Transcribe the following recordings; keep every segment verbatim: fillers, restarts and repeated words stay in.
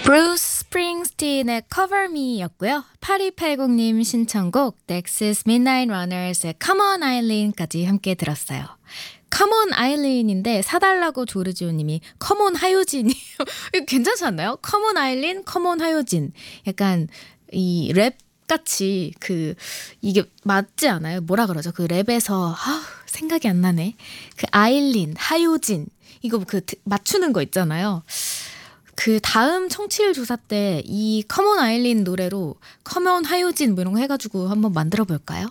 브루스 스프링스틴의 Cover Me였고요. 팔이팔공님 신청곡 넥시스 Midnight Runners의 Come on Eileen 까지 함께 들었어요. Come on Eileen인데 사달라고 조르지오님이 Come on 하효진이요. 이거 괜찮지 않나요? Come on Eileen, Come on 하효진. 약간 이 랩 같이 그 이게 맞지 않아요? 뭐라 그러죠? 그 랩에서 아, 생각이 안 나네. 그 아일린, 하효진 이거 그 맞추는 거 있잖아요. 그 다음 청취율 조사 때 이 커먼 아일린 노래로 커먼 하효진 뭐 이런 거 해가지고 한번 만들어 볼까요?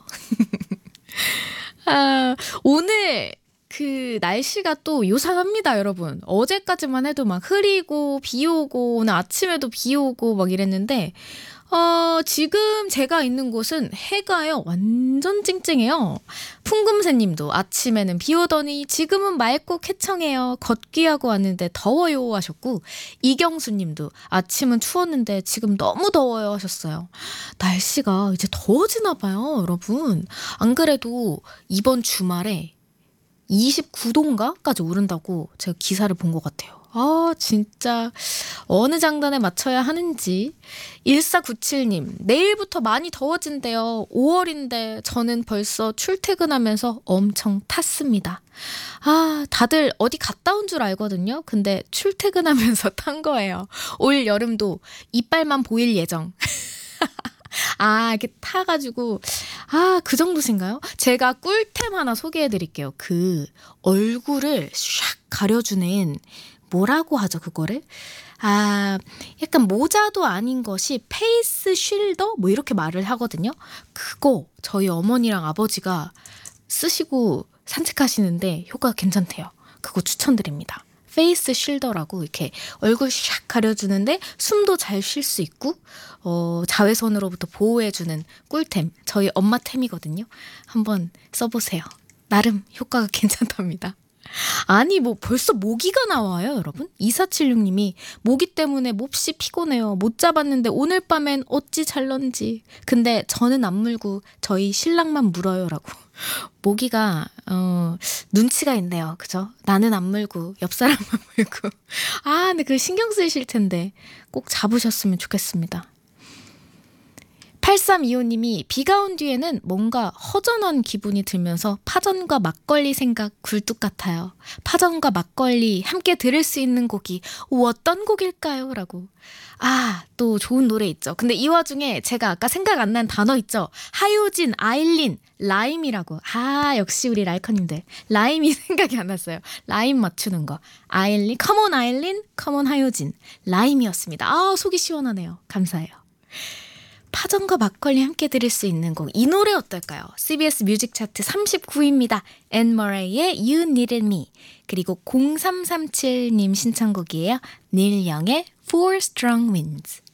아, 오늘 그 날씨가 또 요상합니다, 여러분. 어제까지만 해도 막 흐리고 비 오고 오늘 아침에도 비 오고 막 이랬는데 어, 지금 제가 있는 곳은 해가요 완전 쨍쨍해요. 풍금새님도 아침에는 비 오더니 지금은 맑고 쾌청해요. 걷기하고 왔는데 더워요 하셨고, 이경수님도 아침은 추웠는데 지금 너무 더워요 하셨어요. 날씨가 이제 더워지나 봐요, 여러분. 안 그래도 이번 주말에 이십구 도인가까지 오른다고 제가 기사를 본 것 같아요. 아, 진짜 어느 장단에 맞춰야 하는지. 일사구칠님, 내일부터 많이 더워진대요. 오월인데 저는 벌써 출퇴근하면서 엄청 탔습니다. 아, 다들 어디 갔다 온 줄 알거든요. 근데 출퇴근하면서 탄 거예요. 올 여름도 이빨만 보일 예정. 아, 이렇게 타가지고, 아, 그 정도신가요? 제가 꿀템 하나 소개해드릴게요. 그 얼굴을 샥 가려주는, 뭐라고 하죠, 그거를? 아, 약간 모자도 아닌 것이 페이스 쉴더? 뭐 이렇게 말을 하거든요. 그거 저희 어머니랑 아버지가 쓰시고 산책하시는데 효과가 괜찮대요. 그거 추천드립니다. 페이스 쉴더라고 이렇게 얼굴 샥 가려주는데 숨도 잘 쉴 수 있고 어, 자외선으로부터 보호해주는 꿀템. 저희 엄마 템이거든요. 한번 써보세요. 나름 효과가 괜찮답니다. 아니 뭐 벌써 모기가 나와요, 여러분. 이사칠육님이 모기 때문에 몹시 피곤해요. 못 잡았는데 오늘 밤엔 어찌 잘런지. 근데 저는 안 물고 저희 신랑만 물어요 라고. 모기가 어, 눈치가 있네요. 그죠? 나는 안 물고 옆 사람만 물고. 아, 근데 그 신경 쓰이실 텐데 꼭 잡으셨으면 좋겠습니다. 팔삼이오님이 비가 온 뒤에는 뭔가 허전한 기분이 들면서 파전과 막걸리 생각 굴뚝 같아요. 파전과 막걸리 함께 들을 수 있는 곡이 오, 어떤 곡일까요? 라고. 아, 또 좋은 노래 있죠. 근데 이 와중에 제가 아까 생각 안 난 단어 있죠. 하효진, 아일린, 라임이라고. 아, 역시 우리 라이커님들. 라임이 생각이 안 났어요. 라임 맞추는 거. 아일린, 컴온 아일린, 컴온 하효진. 라임이었습니다. 아, 속이 시원하네요. 감사해요. 파전과 막걸리 함께 들을 수 있는 곡, 이 노래 어떨까요? 씨비에스 뮤직 차트 삼십구 위입니다. 앤 머레이의 You Needed Me, 그리고 공삼삼칠님 신청곡이에요. 닐 영의 Four Strong Winds.